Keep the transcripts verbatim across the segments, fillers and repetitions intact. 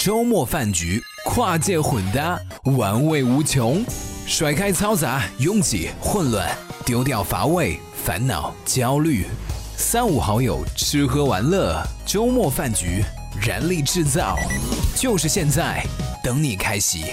周末饭局，跨界混搭，玩味无穷。甩开嘈杂、拥挤、混乱，丢掉乏味、烦恼、焦虑。三五好友吃喝玩乐，周末饭局，燃力制造，就是现在，等你开席。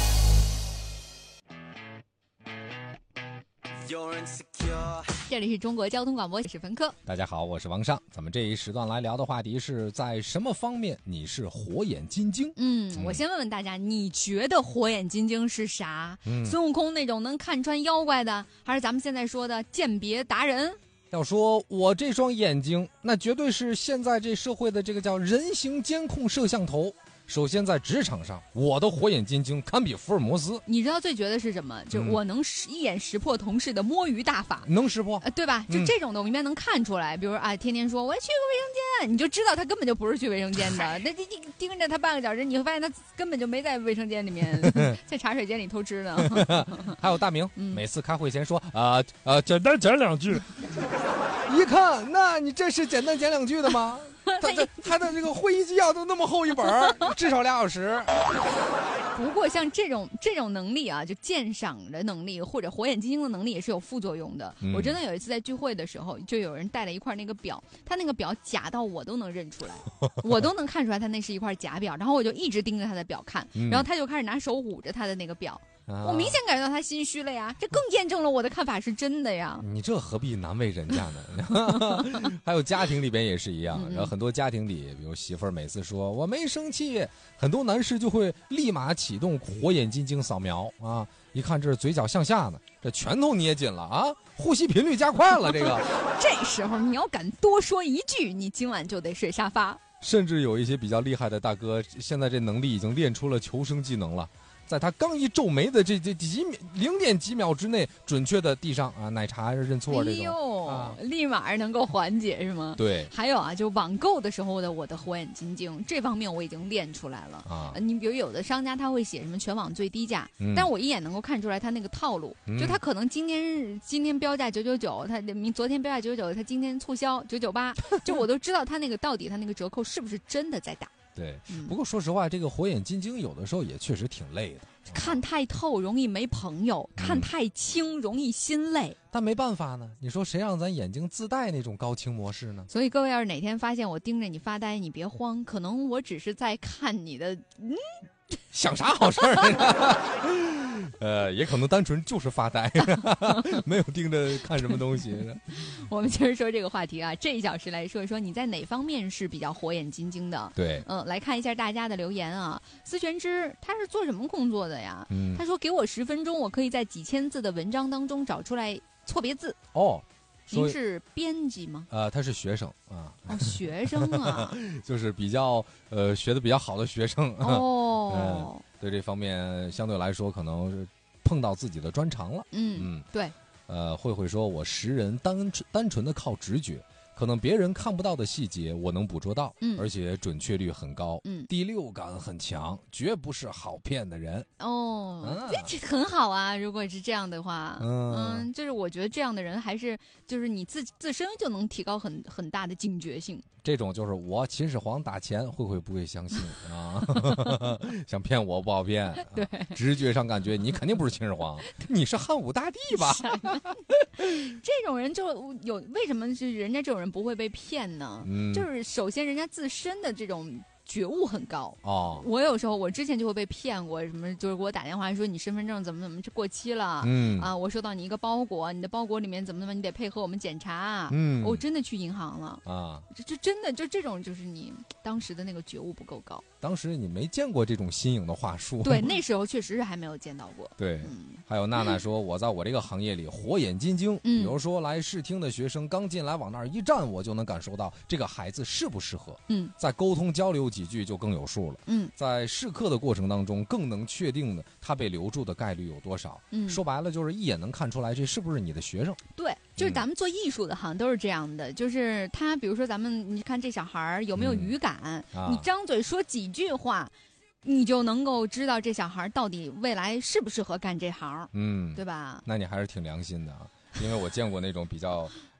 这里是中国交通广播，我是冯科。 大家好，我是王尚。咱们这一时段来聊的话题是在什么方面你是火眼金睛？ 嗯，我先问问大家，你觉得火眼金睛是啥？嗯、孙悟空那种能看穿妖怪的，还是咱们现在说的鉴别达人？ 要说我这双眼睛，那绝对是现在这社会的这个叫人形监控摄像头。首先在职场上，我的火眼金睛堪比福尔摩斯。 你知道最绝的是什么？就我能一眼识破同事的摸鱼大法。 能识破、 呃、对吧？就这种的我应该能看出来。嗯、比如啊，天天说我要去个卫生间，你就知道他根本就不是去卫生间的。那你盯着他半个小时，你会发现他根本就没在卫生间里面，在茶水间里偷吃呢。 还有大明、嗯、每次开会前说啊啊，简单讲两句。一看，那你这是简单讲两句的吗？他的他的这个会议纪要都那么厚一本，至少俩小时。 不过像这种这种能力啊，就鉴赏的能力或者火眼金睛的能力也是有副作用的。嗯、我真的有一次在聚会的时候，就有人带了一块那个表，他那个表假到我都能认出来，我都能看出来他那是一块假表，然后我就一直盯着他的表看，嗯、然后他就开始拿手捂着他的那个表。啊、我明显感觉到他心虚了呀，这更验证了我的看法是真的呀。 你这何必难为人家呢？还有家庭里边也是一样，然后很多家庭里，比如媳妇儿每次说我没生气，很多男士就会立马启动火眼金睛扫描啊，一看这是嘴角向下呢，这拳头捏紧了啊，呼吸频率加快了，这个这时候你要敢多说一句，你今晚就得睡沙发。 甚至有一些比较厉害的大哥，现在这能力已经练出了求生技能了。在他刚一皱眉的这这几秒零点几秒之内，准确的递上啊奶茶认错这种，哎呦， 啊、立马能够缓解是吗？ 对。 还有啊，就网购的时候的我的火眼金睛这方面我已经练出来了啊。你比如有的商家他会写什么全网最低价，嗯、但我一眼能够看出来他那个套路，嗯、就他可能今天今天标价九九九，他明昨天标价九九九，他今天促销九九八，就我都知道他那个到底他那个折扣是不是真的在打。 对，不过说实话，这个火眼金睛有的时候也确实挺累的。 看太透容易没朋友，嗯、看太清容易心累。 但没办法呢，你说谁让咱眼睛自带那种高清模式呢？ 所以各位要是哪天发现我盯着你发呆，你别慌，可能我只是在看你的，嗯， 想啥好事儿？呃，也可能单纯就是发呆，没有盯着看什么东西。 我们接着说这个话题啊，这一小时来说一说你在哪方面是比较火眼金睛的？ 对， 嗯、呃，来看一下大家的留言啊。思璇之他是做什么工作的呀？嗯，他说给我十分钟，我可以在几千字的文章当中找出来错别字。 哦。 您是编辑吗？ 呃，他是学生啊。 哦，学生啊， 就是比较呃学的比较好的学生。 哦、 嗯，对这方面相对来说可能是碰到自己的专长了。 嗯嗯，对。 呃，慧慧说，我识人单单纯的靠直觉。可能别人看不到的细节，我能捕捉到，嗯，而且准确率很高，嗯，第六感很强，绝不是好骗的人。 哦，啊、这很好啊！如果是这样的话，嗯, 嗯，就是我觉得这样的人还是就是你自自身就能提高很很大的警觉性。 这种就是我秦始皇打钱，慧慧不会相信啊，想骗我不好骗。 对、 啊，直觉上感觉你肯定不是秦始皇，你是汉武大帝吧？ 这种人就有为什么是人家这种人不会被骗呢？嗯、就是首先人家自身的这种觉悟很高哦。我有时候我之前就会被骗过，什么就是给我打电话说你身份证怎么怎么过期了，嗯啊，我收到你一个包裹，你的包裹里面怎么怎么，你得配合我们检查，嗯，我真的去银行了啊，这这真的就这种就是你当时的那个觉悟不够高。 当时你没见过这种新颖的话术， 对，那时候确实是还没有见到过。 对，嗯、还有娜娜说，我在我这个行业里火眼金睛，嗯、比如说来试听的学生刚进来往那儿一站，我就能感受到这个孩子适不适合，嗯，在沟通交流几句就更有数了，嗯，在试课的过程当中更能确定的他被留住的概率有多少，嗯，说白了就是一眼能看出来这是不是你的学生。 对，就是咱们做艺术的好像都是这样的，就是他比如说咱们你看这小孩有没有语感，嗯啊、你张嘴说几句话你就能够知道这小孩到底未来适不适合干这行，嗯，对吧？ 那你还是挺良心的啊，因为我见过那种比较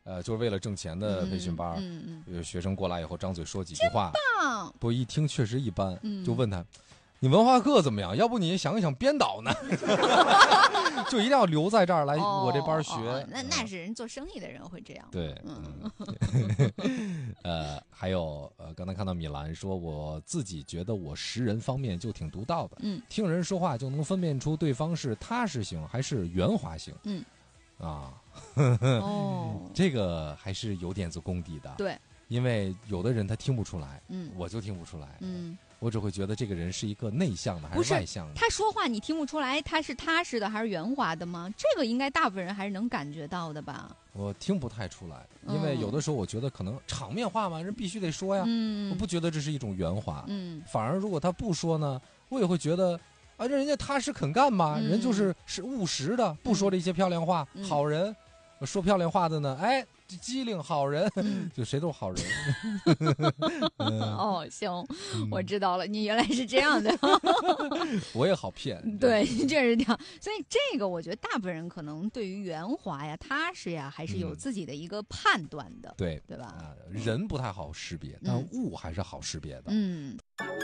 呃，就是为了挣钱的培训班，嗯嗯嗯、学生过来以后张嘴说几句话，不一听确实一般，嗯、就问他，你文化课怎么样？要不你想一想编导呢？就一定要留在这儿来我这班学。 哦哦、那那是人做生意的人会这样。 对，嗯，呃，还有呃，刚才看到米兰说，我自己觉得我识人方面就挺独到的，嗯，听人说话就能分辨出对方是踏实型还是圆滑型，嗯，啊。哦，这个还是有点子功底的。 对， 因为有的人他听不出来，嗯，我就听不出来，嗯，我只会觉得这个人是一个内向的还是外向的。 他说话你听不出来他是踏实的还是圆滑的吗？这个应该大部分人还是能感觉到的吧。 我听不太出来，因为有的时候我觉得可能场面话嘛，人必须得说呀，嗯，我不觉得这是一种圆滑，嗯，反而如果他不说呢，我也会觉得。啊，这人家踏实肯干嘛，嗯、人就是是务实的，不说这些漂亮话，嗯、好人。说漂亮话的呢，哎，机灵好人，嗯、就谁都是好人。 嗯、哦，行，嗯、我知道了，你原来是这样的。 我也好骗。 对，确实这样。所以这个我觉得大部分人可能对于圆滑呀、踏实呀，还是有自己的一个判断的。 嗯、对， 对吧、 呃？人不太好识别，但物还是好识别的。嗯。